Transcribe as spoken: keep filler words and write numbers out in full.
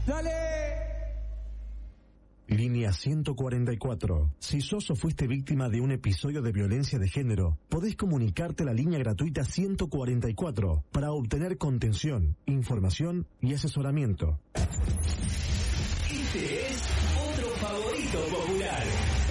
¡Dale! Línea ciento cuarenta y cuatro. Si sos o fuiste víctima de un episodio de violencia de género, podés comunicarte a la línea gratuita ciento cuarenta y cuatro para obtener contención, información y asesoramiento. Este es otro favorito popular.